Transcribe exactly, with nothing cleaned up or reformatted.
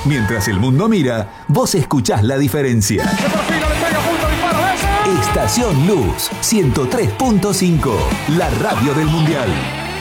Mientras el mundo mira, vos escuchás la diferencia. Estación Luz ciento tres punto cinco, la radio del Mundial.